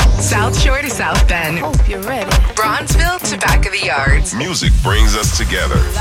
South Shore to South Bend. Hope you're ready. Bronzeville to back of the yards. Music brings us together.